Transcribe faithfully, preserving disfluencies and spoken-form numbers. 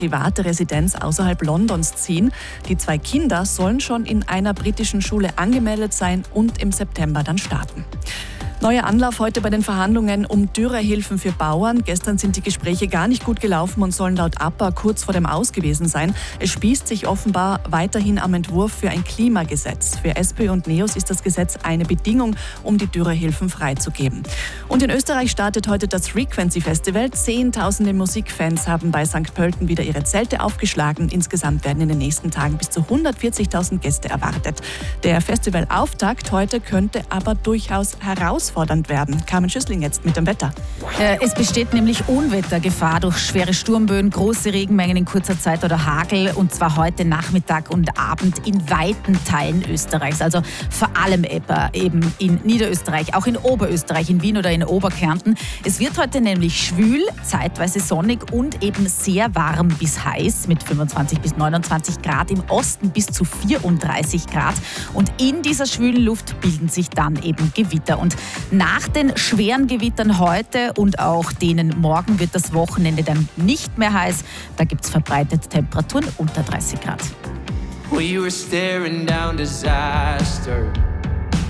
private Residenz außerhalb Londons ziehen. Die zwei Kinder sollen schon in einer britischen Schule angemeldet sein und im September dann starten. Neuer Anlauf heute bei den Verhandlungen um Dürrehilfen für Bauern. Gestern sind die Gespräche gar nicht gut gelaufen und sollen laut A P A kurz vor dem Aus gewesen sein. Es spießt sich offenbar weiterhin am Entwurf für ein Klimagesetz. Für SPÖ und NEOS ist das Gesetz eine Bedingung, um die Dürrehilfen freizugeben. Und in Österreich startet heute das Frequency Festival. Zehntausende Musikfans haben bei Sankt Pölten wieder ihre Zelte aufgeschlagen. Insgesamt werden in den nächsten Tagen bis zu hundertvierzigtausend Gäste erwartet. Der Festivalauftakt heute könnte aber durchaus herausfordernd werden. Carmen Schüssling jetzt mit dem Wetter. Es besteht nämlich Unwettergefahr durch schwere Sturmböen, große Regenmengen in kurzer Zeit oder Hagel, und zwar heute Nachmittag und Abend in weiten Teilen Österreichs. Also vor allem eben in Niederösterreich, auch in Oberösterreich, in Wien oder in Oberkärnten. Es wird heute nämlich schwül, zeitweise sonnig und eben sehr warm bis heiß mit fünfundzwanzig bis neunundzwanzig Grad, im Osten bis zu vierunddreißig Grad. Und in dieser schwülen Luft bilden sich dann eben Gewitter. Und nach den schweren Gewittern heute und auch denen morgen wird das Wochenende dann nicht mehr heiß. Da gibt es verbreitet Temperaturen unter dreißig Grad. We were staring down disaster.